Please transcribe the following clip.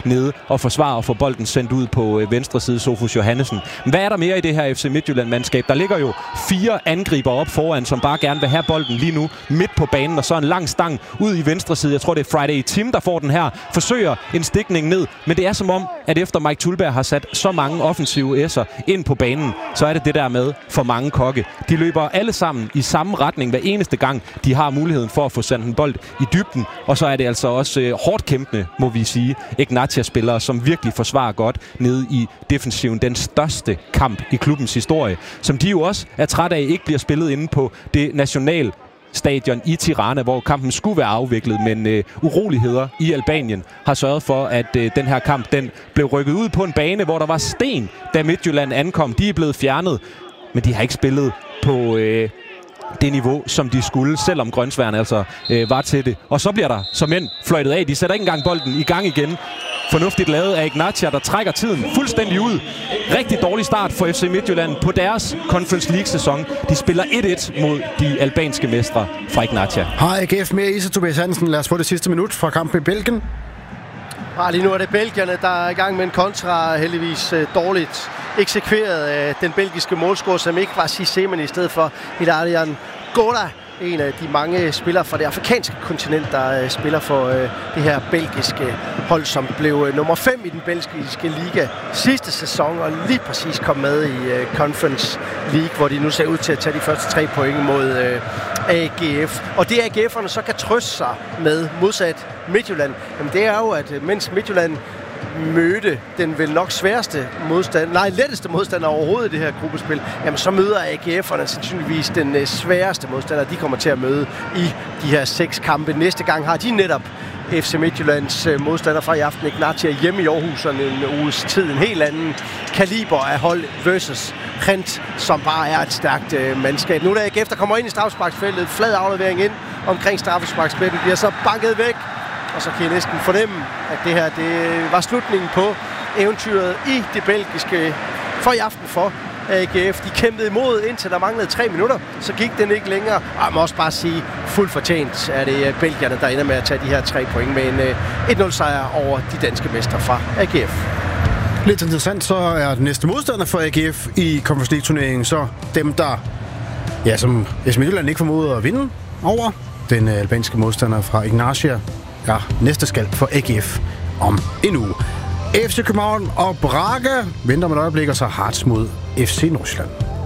nede og forsvare og få bolden sendt ud på venstre side, Sofus Johannesen. Men hvad er der mere i det her FC Midtjylland-mandskab? Der ligger jo 4 angriber op foran, som bare gerne vil have bolden lige nu midt på banen, og så en lang stang ud i venstre side. Jeg tror, det er Friday Tim, der får den her. Forsøger en stikning ned, men det er som om, at efter Mike Thuleberg har sat så mange offensive S'er ind på banen, så er det der med for mange kokke. De løber alle sammen i samme retning hver eneste gang, de har muligheden for at få sendt en bold i dybden. Og så er det altså også hårdt kæmpende, må vi sige, Ignatia-spillere, som virkelig forsvarer godt nede i defensiven. Den største kamp i klubbens historie, som de jo også er træt af ikke bliver spillet inde på det nationale stadion i Tirana, hvor kampen skulle være afviklet, men uroligheder i Albanien har sørget for, at den her kamp den blev rykket ud på en bane, hvor der var sten, da Midtjylland ankom. De er blevet fjernet, men de har ikke spillet på det niveau, som de skulle, selvom Grønsværen altså var til det. Og så bliver der som end fløjtet af. De sætter ikke engang bolden i gang igen. Fornuftigt lavet af Ignatia, der trækker tiden fuldstændig ud. Rigtig dårlig start for FC Midtjylland på deres Conference League-sæson. De spiller 1-1 mod de albanske mestre fra Ignatia. Har AGF mere i sig, Tobias Hansen? Lad os få det sidste minut fra kampen i Belgien. Lige nu er det belgierne, der er i gang med en kontra, heldigvis dårligt eksekveret af den belgiske målscorer, som ikke var Cissé, men i stedet for Hilarion Goda, en af de mange spillere fra det afrikanske kontinent, der spiller for det her belgiske hold, som blev nummer 5 i den belgiske liga sidste sæson, og lige præcis kom med i Conference League, hvor de nu ser ud til at tage de første 3 point mod AGF. Og det AGF'erne så kan trøste sig med, modsat Midtjylland, jamen det er jo, at mens Midtjylland mødte den vel nok letteste modstander overhovedet i det her gruppespil, jamen så møder AGF'erne sandsynligvis den sværeste modstander, de kommer til at møde i de her 6 kampe. Næste gang har de netop FC Midtjyllands modstander fra i aften, Ignatia, hjemme i Aarhus, og en uges tid. En helt anden kaliber af hold versus Gent, som bare er et stærkt mandskab. Nu er der AGF, der kommer ind i straffesparksfeltet, flad aflevering ind omkring straffesparksfeltet, bliver så banket væk. Og så kan jeg næsten fornemme, at det her det var slutningen på eventyret i det belgiske for i aften for AGF. De kæmpede imod, indtil der manglede 3 minutter. Så gik den ikke længere. Og jeg må også bare sige, fuldt fortjent er det belgierne, der ender med at tage de her 3 point med en 1-0 sejr over de danske mestre fra AGF. Lidt interessant, så er den næste modstander for AGF i Conference League-turneringen så dem, der, ja, som FC Midtjylland ikke formåede at vinde over. Den albanske modstander fra Ignatia. Ja, næste skal for AGF om en uge. FC København og Braga venter med et øjeblik, og så Hearts mod FC Nordsjælland.